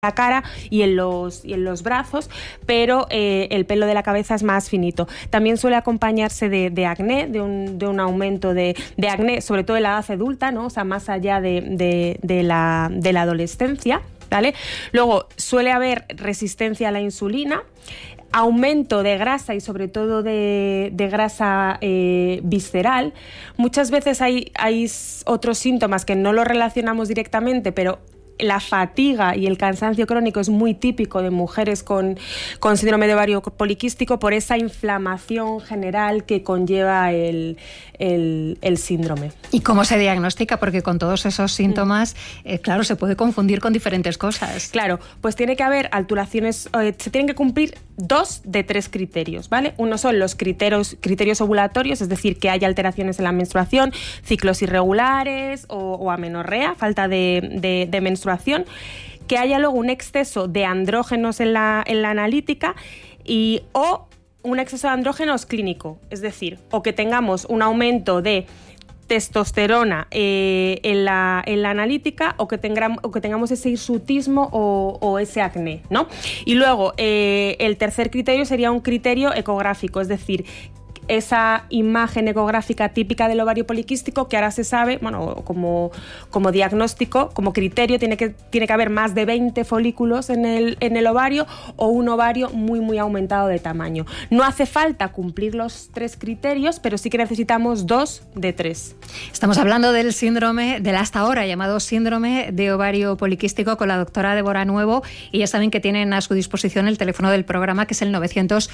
la cara y en los brazos, pero el pelo de la cabeza es más finito. También suele acompañarse de acné, de un aumento de acné, sobre todo en la edad adulta, ¿no? O sea, más allá de la adolescencia, ¿vale? Luego suele haber resistencia a la insulina, aumento de grasa y sobre todo de grasa visceral. Muchas veces hay otros síntomas que no los relacionamos directamente, pero la fatiga y el cansancio crónico es muy típico de mujeres con síndrome de ovario poliquístico por esa inflamación general que conlleva el síndrome. ¿Y cómo se diagnostica? Porque con todos esos síntomas, claro, se puede confundir con diferentes cosas. Claro, pues tiene que haber alteraciones, se tienen que cumplir 2 de 3 criterios, ¿vale? Uno son los criterios ovulatorios, es decir, que haya alteraciones en la menstruación, ciclos irregulares o amenorrea, falta de menstruación, que haya luego un exceso de andrógenos en la analítica o un exceso de andrógenos clínico, es decir, o que tengamos un aumento de testosterona en la analítica o que tengamos ese hirsutismo o ese acné, ¿no? Y luego el tercer criterio sería un criterio ecográfico, es decir, esa imagen ecográfica típica del ovario poliquístico que ahora se sabe, bueno, como diagnóstico, como criterio, tiene que haber más de 20 folículos en el ovario o un ovario muy, muy aumentado de tamaño. No hace falta cumplir los 3 criterios, pero sí que necesitamos 2 de 3. Estamos hablando del síndrome, del hasta ahora llamado síndrome de ovario poliquístico, con la doctora Débora Nuevo, y ya saben que tienen a su disposición el teléfono del programa, que es el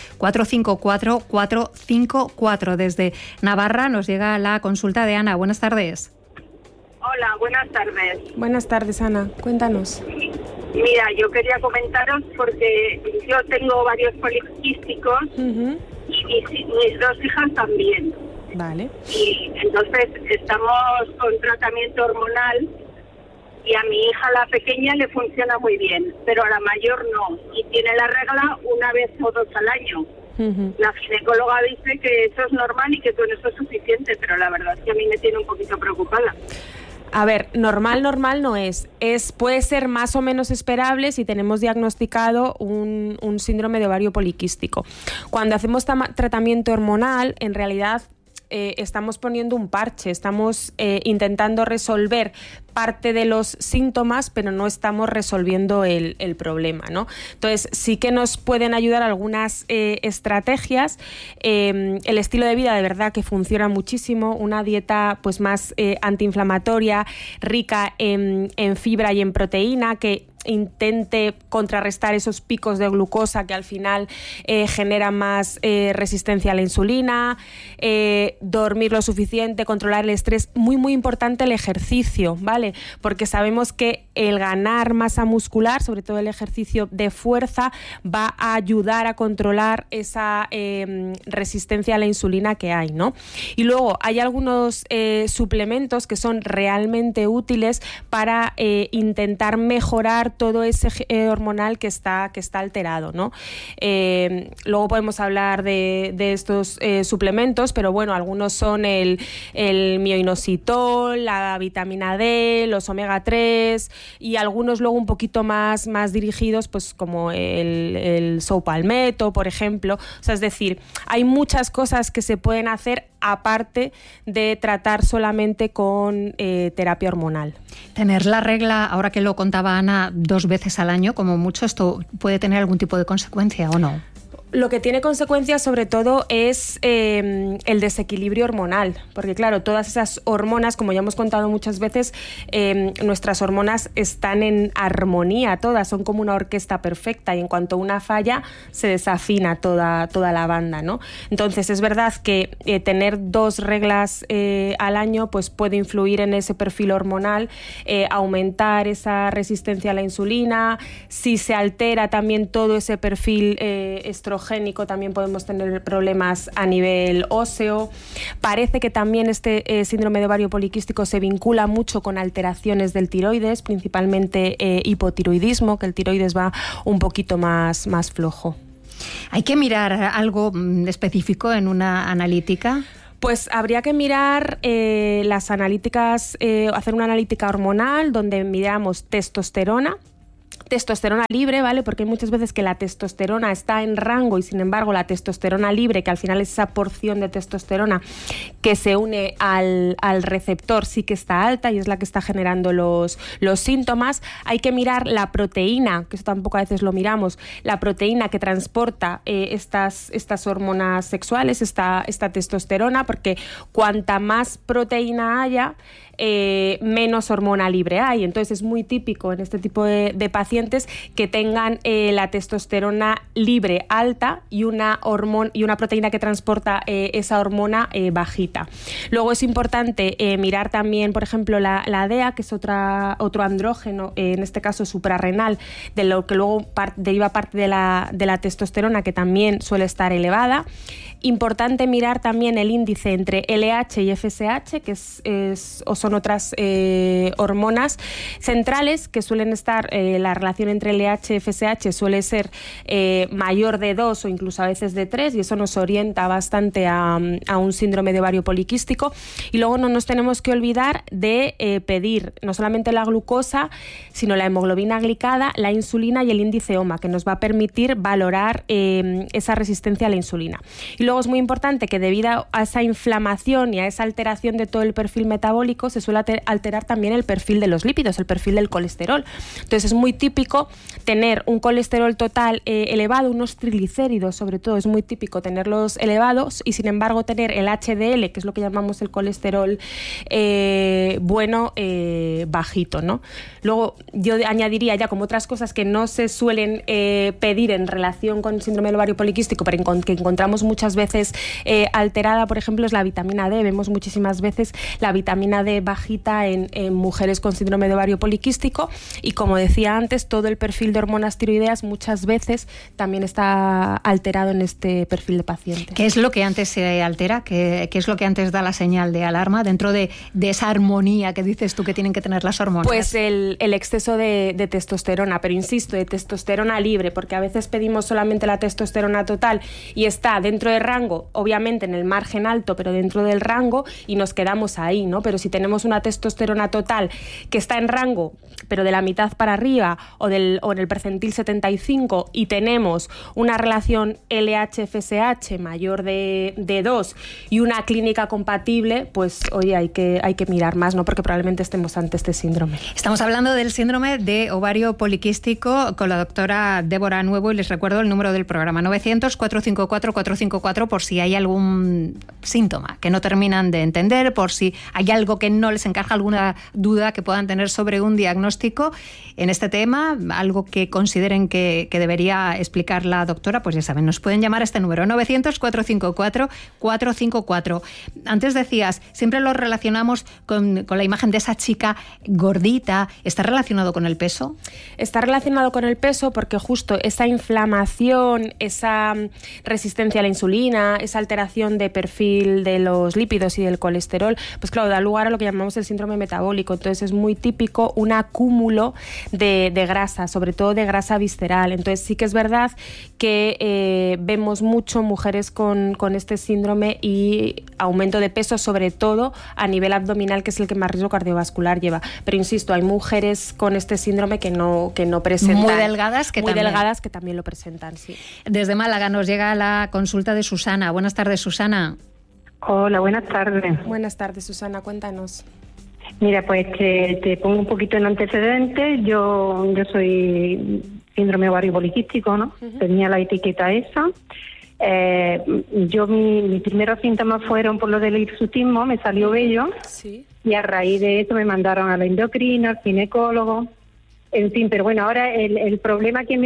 900-454-454. Desde Navarra nos llega la consulta de Ana. Buenas tardes. Hola, buenas tardes. Buenas tardes, Ana. Cuéntanos. Mira, yo quería comentaros porque yo tengo varios poliquísticos y mis 2 hijas también. Vale. Y entonces estamos con tratamiento hormonal y a mi hija, la pequeña, le funciona muy bien, pero a la mayor no. Y tiene la regla 1 vez o 2 al año. La ginecóloga dice que eso es normal y que con eso es suficiente, pero la verdad es que a mí me tiene un poquito preocupada. A ver, normal no es. Puede ser más o menos esperable si tenemos diagnosticado un síndrome de ovario poliquístico. Cuando hacemos tratamiento hormonal, en realidad estamos poniendo un parche, estamos intentando resolver parte de los síntomas, pero no estamos resolviendo el problema, ¿no? Entonces, sí que nos pueden ayudar algunas estrategias. El estilo de vida, de verdad, que funciona muchísimo. Una dieta pues más antiinflamatoria, rica en fibra y en proteína, que intente contrarrestar esos picos de glucosa que al final generan más resistencia a la insulina, dormir lo suficiente, controlar el estrés. Muy, muy importante el ejercicio, ¿vale? Porque sabemos que el ganar masa muscular, sobre todo el ejercicio de fuerza, va a ayudar a controlar esa resistencia a la insulina que hay, ¿no? Y luego hay algunos suplementos que son realmente útiles para intentar mejorar todo ese hormonal que está alterado, ¿no? Luego podemos hablar de estos suplementos, pero bueno, algunos son el mioinositol, la vitamina D, los omega 3 y algunos luego un poquito más dirigidos, pues como el sopalmeto, por ejemplo. O sea, es decir, hay muchas cosas que se pueden hacer aparte de tratar solamente con terapia hormonal. Tener la regla, ahora que lo contaba Ana, 2 veces al año, como mucho, ¿esto puede tener algún tipo de consecuencia o no? Lo que tiene consecuencias sobre todo es el desequilibrio hormonal, porque claro, todas esas hormonas, como ya hemos contado muchas veces, nuestras hormonas están en armonía todas, son como una orquesta perfecta y en cuanto una falla se desafina toda la banda, ¿no? Entonces es verdad que tener 2 reglas al año pues puede influir en ese perfil hormonal, aumentar esa resistencia a la insulina. Si se altera también todo ese perfil estrogénico, también podemos tener problemas a nivel óseo. Parece que también este síndrome de ovario poliquístico se vincula mucho con alteraciones del tiroides, principalmente hipotiroidismo, que el tiroides va un poquito más flojo. ¿Hay que mirar algo específico en una analítica? Pues habría que mirar las analíticas, hacer una analítica hormonal donde miramos testosterona, testosterona libre, ¿vale? Porque hay muchas veces que la testosterona está en rango y sin embargo la testosterona libre, que al final es esa porción de testosterona que se une al receptor, sí que está alta y es la que está generando los síntomas. Hay que mirar la proteína, que eso tampoco a veces lo miramos, la proteína que transporta estas hormonas sexuales, esta testosterona, porque cuanta más proteína haya, menos hormona libre hay. Entonces es muy típico en este tipo de pacientes que tengan la testosterona libre alta y una proteína que transporta esa hormona bajita. Luego es importante mirar también, por ejemplo, la DEA, que es otro andrógeno, en este caso suprarrenal, de lo que luego deriva parte de la testosterona, que también suele estar elevada. Importante mirar también el índice entre LH y FSH, que son otras hormonas centrales que suelen estar, la relación entre LH y FSH suele ser mayor de 2 o incluso a veces de 3, y eso nos orienta bastante a un síndrome de ovario poliquístico. Y luego no nos tenemos que olvidar de pedir no solamente la glucosa, sino la hemoglobina glicada, la insulina y el índice OMA, que nos va a permitir valorar esa resistencia a la insulina. Y luego es muy importante que debido a esa inflamación y a esa alteración de todo el perfil metabólico se suele alterar también el perfil de los lípidos, el perfil del colesterol. Entonces es muy típico tener un colesterol total elevado, unos triglicéridos sobre todo, es muy típico tenerlos elevados y sin embargo tener el HDL, que es lo que llamamos el colesterol bueno, bajito, ¿no? Luego yo añadiría ya como otras cosas que no se suelen pedir en relación con el síndrome del ovario poliquístico, pero que encontramos muchas veces alterada, por ejemplo, es la vitamina D. Vemos muchísimas veces la vitamina D bajita en mujeres con síndrome de ovario poliquístico y, como decía antes, todo el perfil de hormonas tiroideas muchas veces también está alterado en este perfil de paciente. ¿Qué es lo que antes se altera? ¿Qué es lo que antes da la señal de alarma dentro de esa armonía que dices tú que tienen que tener las hormonas? Pues el exceso de testosterona, pero insisto, de testosterona libre, porque a veces pedimos solamente la testosterona total y está dentro del rango, obviamente en el margen alto, pero dentro del rango y nos quedamos ahí, ¿no? Pero si tenemos una testosterona total que está en rango, pero de la mitad para arriba o en el percentil 75 y tenemos una relación LH-FSH mayor de 2 y una clínica compatible, pues oye, hay que mirar más, ¿no? Porque probablemente estemos ante este síndrome. Estamos hablando del síndrome de ovario poliquístico con la doctora Débora Nuevo y les recuerdo el número del programa 900-454-454 por si hay algún síntoma que no terminan de entender, por si hay algo que no les encaja, alguna duda que puedan tener sobre un diagnóstico en este tema, algo que consideren que debería explicar la doctora, pues ya saben, nos pueden llamar a este número 900-454-454. Antes decías, siempre lo relacionamos con la imagen de esa chica gordita. ¿Está relacionado con el peso? Está relacionado con el peso porque justo esa inflamación, esa resistencia a la insulina, esa alteración de perfil de los lípidos y del colesterol, pues claro, da lugar a lo que llamamos el síndrome metabólico. Entonces es muy típico un acúmulo de grasa, sobre todo de grasa visceral. Entonces sí que es verdad que vemos mucho mujeres con este síndrome y aumento de peso, sobre todo a nivel abdominal, que es el que más riesgo cardiovascular lleva. Pero insisto, hay mujeres con este síndrome que no presentan. Muy delgadas que también lo presentan, sí. Desde Málaga nos llega la consulta de Susana. Buenas tardes, Susana. Hola, buenas tardes. Buenas tardes, Susana, cuéntanos. Mira, pues te pongo un poquito en antecedentes. Yo soy síndrome ovario poliquístico, ¿no? Uh-huh. Tenía la etiqueta esa. Mis primeros síntomas fueron por lo del hirsutismo, me salió vello. Sí. Y a raíz de eso me mandaron a la endocrina, al ginecólogo, en fin. Pero bueno, ahora el problema lo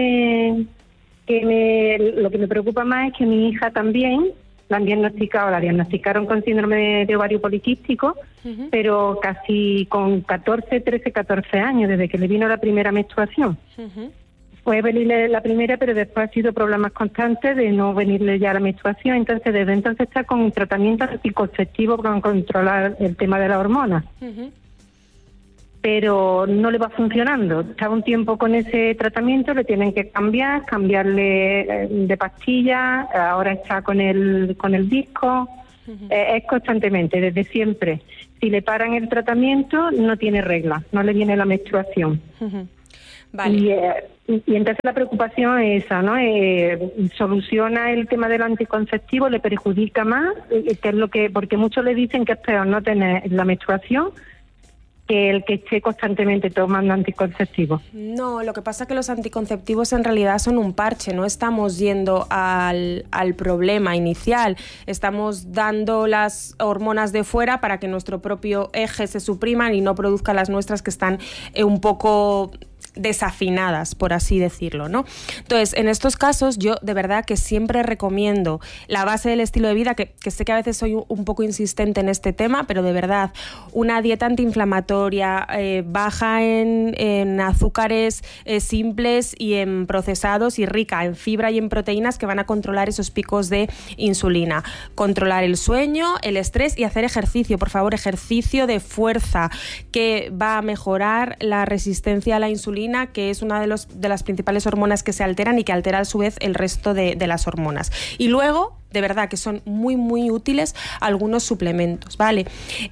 que me preocupa más es que mi hija también la diagnosticaron con síndrome de ovario poliquístico, uh-huh. Pero casi con 14 años, desde que le vino la primera menstruación. Uh-huh. Fue venirle la primera, pero después ha sido problemas constantes de no venirle ya la menstruación. Entonces, desde entonces está con tratamiento anticonceptivo para controlar el tema de la hormona. Uh-huh. Pero no le va funcionando. Está un tiempo con ese tratamiento, le tienen que cambiarle de pastilla, ahora está con el disco. Uh-huh. Es constantemente, desde siempre. Si le paran el tratamiento, no tiene regla, no le viene la menstruación. Uh-huh. Vale. Y entonces la preocupación es esa, ¿no? ¿Soluciona el tema del anticonceptivo? ¿Le perjudica más? Porque muchos le dicen que es peor no tener la menstruación que el que esté constantemente tomando anticonceptivos. No, lo que pasa es que los anticonceptivos en realidad son un parche, no estamos yendo al problema inicial, estamos dando las hormonas de fuera para que nuestro propio eje se supriman y no produzca las nuestras que están un poco desafinadas, por así decirlo, ¿no? Entonces, en estos casos, yo de verdad que siempre recomiendo la base del estilo de vida, que sé que a veces soy un poco insistente en este tema, pero de verdad, una dieta antiinflamatoria, baja en azúcares simples y en procesados, y rica en fibra y en proteínas que van a controlar esos picos de insulina. Controlar el sueño, el estrés y hacer ejercicio, por favor, ejercicio de fuerza, que va a mejorar la resistencia a la insulina, que es una de las principales hormonas que se alteran y que altera a su vez el resto de las hormonas. Y luego, de verdad que son muy, muy útiles algunos suplementos, ¿vale?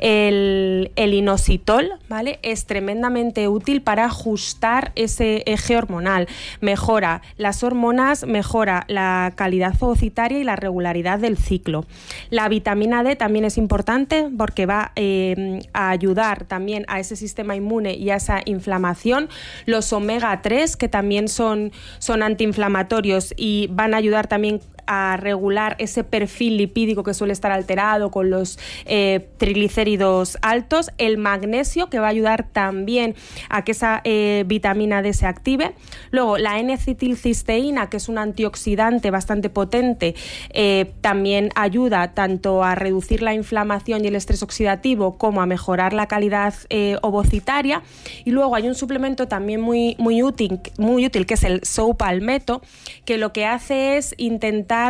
El inositol, ¿vale? Es tremendamente útil para ajustar ese eje hormonal. Mejora las hormonas, mejora la calidad ovocitaria y la regularidad del ciclo. La vitamina D también es importante porque va a ayudar también a ese sistema inmune y a esa inflamación. Los omega 3, que también son antiinflamatorios y van a ayudar también a regular ese perfil lipídico que suele estar alterado con los triglicéridos altos. El magnesio, que va a ayudar también a que esa vitamina D se active. Luego, la N-acetilcisteína, que es un antioxidante bastante potente, también ayuda tanto a reducir la inflamación y el estrés oxidativo como a mejorar la calidad ovocitaria. Y luego hay un suplemento también muy útil, que es el sow-palmetto, que lo que hace es intentar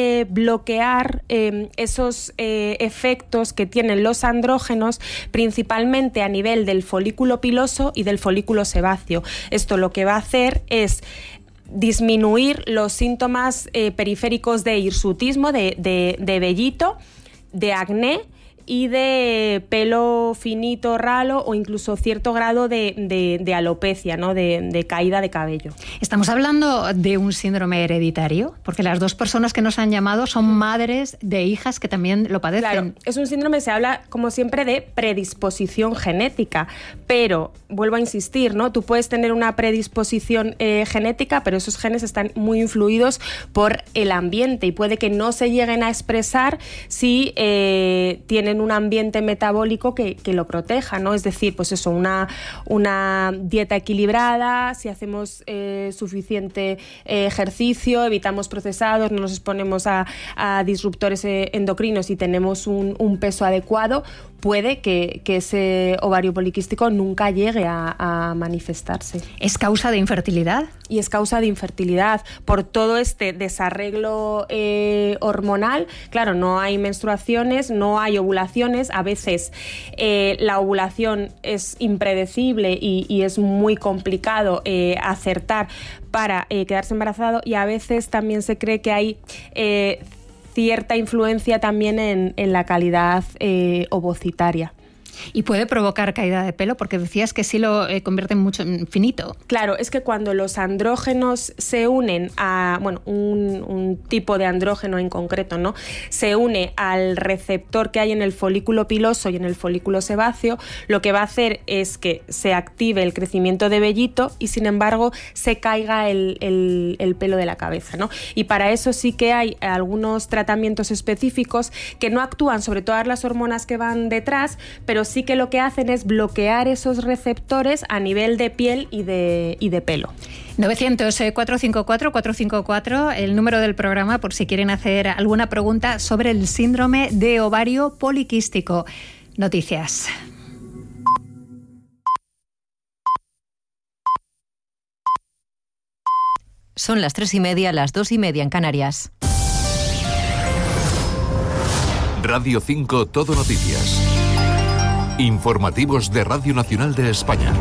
bloquear esos efectos que tienen los andrógenos, principalmente a nivel del folículo piloso y del folículo sebáceo. Esto lo que va a hacer es disminuir los síntomas periféricos de hirsutismo, de vellito, de acné y de pelo finito, ralo o incluso cierto grado de alopecia, ¿no? de caída de cabello. Estamos hablando de un síndrome hereditario, porque las dos personas que nos han llamado son madres de hijas que también lo padecen. Claro, es un síndrome, se habla como siempre de predisposición genética, pero vuelvo a insistir, ¿no? Tú puedes tener una predisposición genética, pero esos genes están muy influidos por el ambiente y puede que no se lleguen a expresar si tienen un ambiente metabólico que lo proteja, ¿no? Es decir, pues eso, una dieta equilibrada, si hacemos suficiente ejercicio, evitamos procesados, no nos exponemos a disruptores endocrinos y tenemos un peso adecuado, puede que ese ovario poliquístico nunca llegue a manifestarse. ¿Es causa de infertilidad? Y es causa de infertilidad por todo este desarreglo hormonal. Claro, no hay menstruaciones, no hay ovulaciones. A veces la ovulación es impredecible y es muy complicado acertar para quedarse embarazado, y a veces también se cree que hay cierta influencia también en la calidad ovocitaria. Y puede provocar caída de pelo, porque decías que sí lo convierte mucho en finito. Claro, es que cuando los andrógenos se unen a, bueno, un tipo de andrógeno en concreto, ¿no? Se une al receptor que hay en el folículo piloso y en el folículo sebáceo, lo que va a hacer es que se active el crecimiento de vellito y, sin embargo, se caiga el pelo de la cabeza, ¿no? Y para eso sí que hay algunos tratamientos específicos que no actúan sobre todas las hormonas que van detrás, pero sí que lo que hacen es bloquear esos receptores a nivel de piel y de pelo. 900-454-454, el número del programa por si quieren hacer alguna pregunta sobre el síndrome de ovario poliquístico. Noticias. Son las 3:30, las 2:30 en Canarias. Radio 5 Todo Noticias. Informativos de Radio Nacional de España.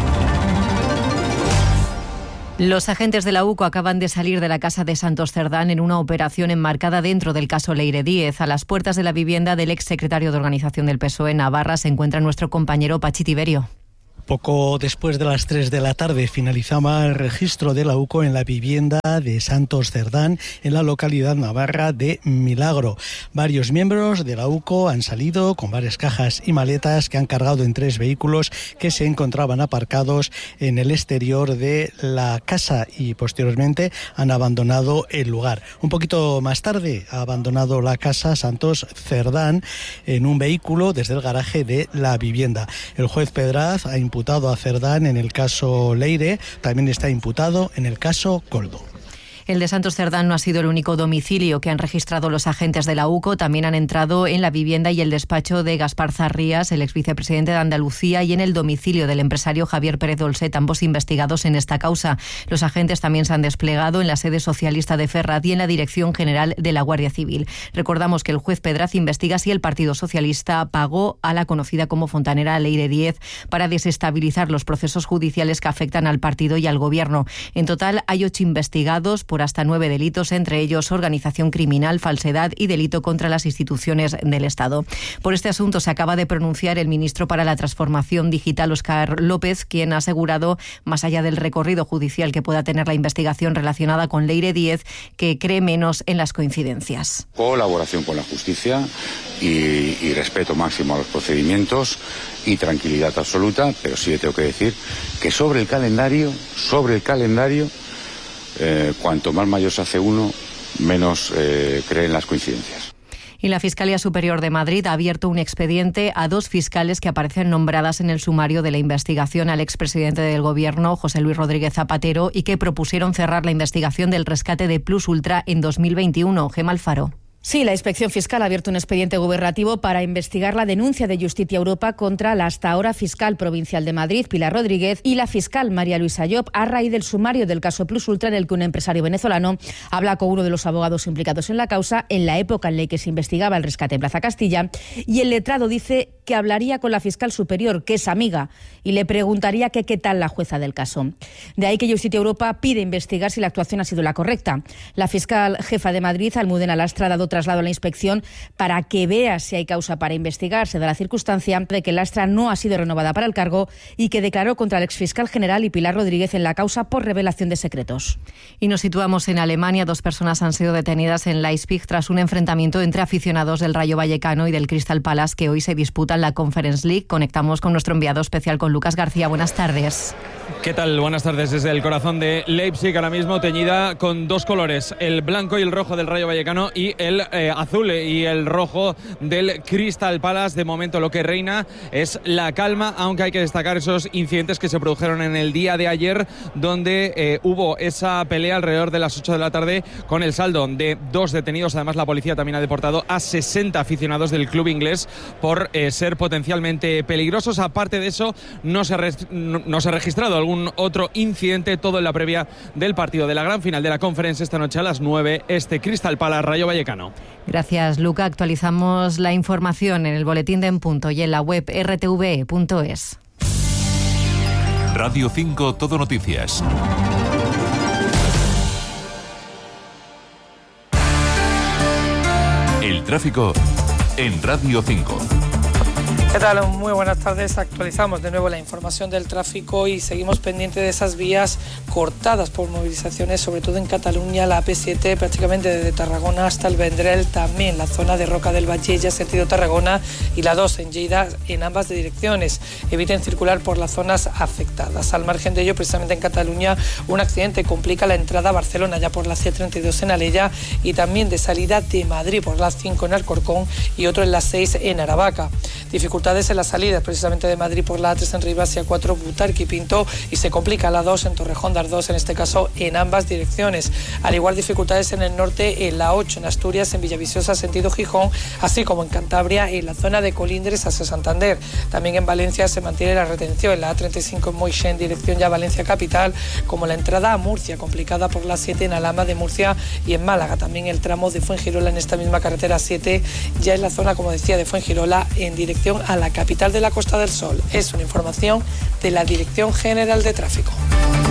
Los agentes de la UCO acaban de salir de la casa de Santos Cerdán en una operación enmarcada dentro del caso Leire Díez. A las puertas de la vivienda del exsecretario de Organización del PSOE en Navarra se encuentra nuestro compañero Pachi Tiberio. Poco después de las 3 de la tarde finalizaba el registro de la UCO en la vivienda de Santos Cerdán, en la localidad navarra de Milagro. Varios miembros de la UCO han salido con varias cajas y maletas que han cargado en 3 vehículos que se encontraban aparcados en el exterior de la casa y posteriormente han abandonado el lugar. Un poquito más tarde ha abandonado la casa Santos Cerdán en un vehículo desde el garaje de la vivienda. El juez Pedraz ha imputado a Cerdán en el caso Leire, también está imputado en el caso Coldo. El de Santos Cerdán no ha sido el único domicilio que han registrado los agentes de la UCO. También han entrado en la vivienda y el despacho de Gaspar Zarrías, el exvicepresidente de Andalucía, y en el domicilio del empresario Javier Pérez Dolcet, ambos investigados en esta causa. Los agentes también se han desplegado en la sede socialista de Ferraz y en la Dirección General de la Guardia Civil. Recordamos que el juez Pedraz investiga si el Partido Socialista pagó a la conocida como fontanera Leire Díez para desestabilizar los procesos judiciales que afectan al partido y al gobierno. En total hay 8 investigados por hasta 9 delitos, entre ellos organización criminal, falsedad y delito contra las instituciones del Estado. Por este asunto se acaba de pronunciar el ministro para la Transformación Digital, Óscar López, quien ha asegurado, más allá del recorrido judicial que pueda tener la investigación relacionada con Leire Díez, que cree menos en las coincidencias. Colaboración con la justicia y respeto máximo a los procedimientos y tranquilidad absoluta, pero sí tengo que decir que sobre el calendario, cuanto más mayor se hace uno, menos cree en las coincidencias. Y la Fiscalía Superior de Madrid ha abierto un expediente a 2 fiscales que aparecen nombradas en el sumario de la investigación al expresidente del Gobierno, José Luis Rodríguez Zapatero, y que propusieron cerrar la investigación del rescate de Plus Ultra en 2021. Gemma Alfaro. Sí, la Inspección Fiscal ha abierto un expediente gubernativo para investigar la denuncia de Justicia Europa contra la hasta ahora fiscal provincial de Madrid, Pilar Rodríguez, y la fiscal María Luisa Llop, a raíz del sumario del caso Plus Ultra, en el que un empresario venezolano habla con uno de los abogados implicados en la causa en la época en la que se investigaba el rescate en Plaza Castilla, y el letrado dice que hablaría con la fiscal superior, que es amiga, y le preguntaría qué tal la jueza del caso. De ahí que Justicia Europa pide investigar si la actuación ha sido la correcta. La fiscal jefa de Madrid, Almudena Lastra, ha dado traslado a la inspección para que vea si hay causa para investigar. Se da la circunstancia de que Lastra no ha sido renovada para el cargo y que declaró contra el exfiscal general y Pilar Rodríguez en la causa por revelación de secretos. Y nos situamos en Alemania. 2 personas han sido detenidas en Leipzig tras un enfrentamiento entre aficionados del Rayo Vallecano y del Crystal Palace, que hoy se disputan la Conference League. Conectamos con nuestro enviado especial, con Lucas García. Buenas tardes. ¿Qué tal? Buenas tardes. Desde el corazón de Leipzig, ahora mismo teñida con 2 colores, el blanco y el rojo del Rayo Vallecano y el azul y el rojo del Crystal Palace. De momento lo que reina es la calma, aunque hay que destacar esos incidentes que se produjeron en el día de ayer, donde hubo esa pelea alrededor de las 8 de la tarde con el saldo de 2 detenidos. Además, la policía también ha deportado a 60 aficionados del club inglés por ser potencialmente peligrosos. Aparte de eso, no se ha registrado algún otro incidente, todo en la previa del partido de la gran final de la Conference esta noche a las 9, Crystal Palace Rayo Vallecano. Gracias, Luca. Actualizamos la información en el boletín de En Punto y en la web rtv.es. Radio 5 Todo Noticias. El tráfico en Radio 5. ¿Qué tal? Muy buenas tardes. Actualizamos de nuevo la información del tráfico y seguimos pendientes de esas vías cortadas por movilizaciones, sobre todo en Cataluña, la AP7 prácticamente desde Tarragona hasta el Vendrell, también la zona de Roca del Valle, ya sentido Tarragona, y la 2 en Lleida, en ambas direcciones. Eviten circular por las zonas afectadas. Al margen de ello, precisamente en Cataluña, un accidente complica la entrada a Barcelona ya por la C32 en Alella y también de salida de Madrid por la 5 en Alcorcón y otro en la 6 en Aravaca. Dificultades en la salida precisamente de Madrid por la A3 en Rivas y A4 Butarque y Pinto, y se complica la 2 en Torrejón de Ardoz, en este caso en ambas direcciones. Al igual, dificultades en el norte en la 8 en Asturias, en Villaviciosa sentido Gijón, así como en Cantabria en la zona de Colindres hacia Santander. También en Valencia se mantiene la retención en la A35 en Moixent en dirección ya Valencia capital, como la entrada a Murcia complicada por la 7 en Alhama de Murcia y en Málaga. También el tramo de Fuengirola en esta misma carretera 7 ya en la zona, como decía, de Fuengirola en dirección a la capital de la Costa del Sol. Es una información de la Dirección General de Tráfico.